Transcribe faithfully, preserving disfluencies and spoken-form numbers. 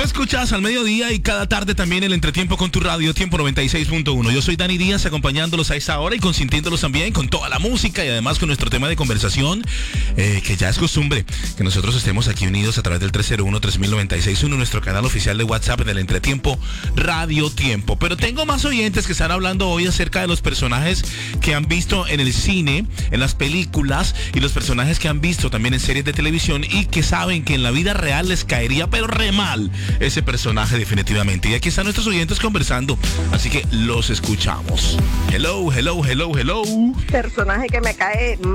escuchas al mediodía y cada tarde también el entretiempo con tu radio, Tiempo noventa y seis punto uno. Yo soy Dani Díaz, acompañándolos a esta hora y consintiéndolos también con toda la música y además con nuestro tema de conversación, eh, que ya es costumbre que nosotros estemos aquí unidos a través del tres cero uno, tres mil noventa y seis uno, nuestro canal oficial de WhatsApp del entretiempo Radio Tiempo. Pero tengo más oyentes que están hablando hoy acerca de los personajes que han visto en el cine, en las películas, y los personajes que han visto también en series de televisión y que saben que en la vida real les caería pero re mal ese personaje definitivamente. Y aquí están nuestros oyentes conversando, así que los escuchamos. Hello, hello, hello, hello. Personaje que me cae